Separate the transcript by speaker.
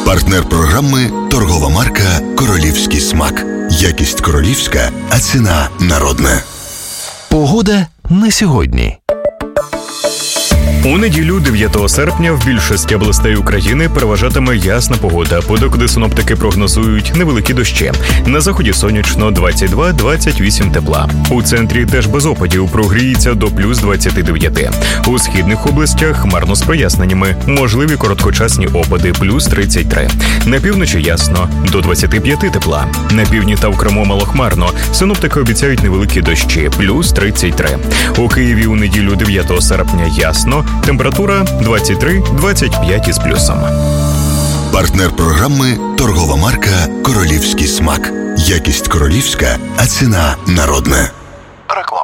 Speaker 1: Партнер програми – торгова марка «Королівський смак». Якість королівська, а ціна народна.
Speaker 2: Погода на сьогодні.
Speaker 3: У неділю 9 серпня в більшості областей України переважатиме ясна погода, подекуди синоптики прогнозують невеликі дощі. На заході сонячно 22-28 тепла. У центрі теж без опадів, прогріється до плюс 29. У східних областях хмарно з проясненнями, можливі короткочасні опади плюс 33. На півночі ясно, до 25 тепла. На півдні та в Криму малохмарно, синоптики обіцяють невеликі дощі плюс 33. У Києві у неділю 9 серпня ясно, температура 23-25 із плюсом.
Speaker 1: Партнер програми – торгова марка «Королівський смак». Якість королівська, а ціна народна.
Speaker 2: Реклама.